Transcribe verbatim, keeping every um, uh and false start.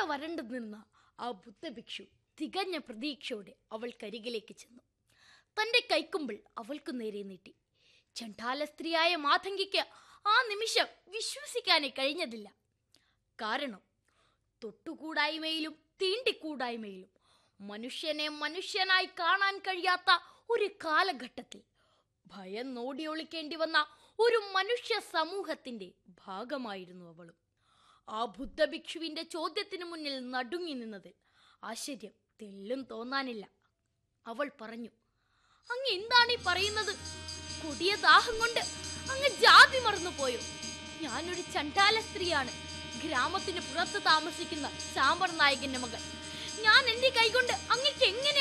വരണ്ടു നിന്ന ആ ബുദ്ധഭിക്ഷു തികഞ്ഞ പ്രതീക്ഷയോടെ അവൾക്കരികിലേക്ക് ചെന്നു. തൻ്റെ കൈക്കുമ്പിൾ അവൾക്കു നേരെ നീട്ടി. ചണ്ഡാല സ്ത്രീയായ മാതംഗിക്ക് ആ നിമിഷം വിശ്വസിക്കാനേ കഴിഞ്ഞതില്ല. കാരണം തൊട്ടുകൂടായ്മയിലും തീണ്ടിക്കൂടായ്മയിലും മനുഷ്യനെ മനുഷ്യനായി കാണാൻ കഴിയാത്ത ഒരു കാലഘട്ടത്തിൽ ഭയം നോടിയൊളിക്കേണ്ടി വന്ന ഒരു മനുഷ്യ സമൂഹത്തിന്റെ ഭാഗമായിരുന്നു അവളും. ആ ബുദ്ധഭിക്ഷുവിന്റെ ചോദ്യത്തിനു മുന്നിൽ നടുങ്ങി നിന്നതിൽ ആശ്ചര്യം തെല്ലും തോന്നാനില്ല. അവൾ പറഞ്ഞു, അങ്ങ് എന്താണ് ഈ പറയുന്നത്? കൊടിയ ദാഹം കൊണ്ട് അങ്ങ് ജാതി മറന്നു പോയോ? ഞാനൊരു ചണ്ഡാല സ്ത്രീയാണ്, ഗ്രാമത്തിന് പുറത്ത് താമസിക്കുന്ന ചാമ്പർ നായകന്റെ മകൾ. ഞാൻ എന്റെ കൈകൊണ്ട് അങ്ങക്ക് എങ്ങനെ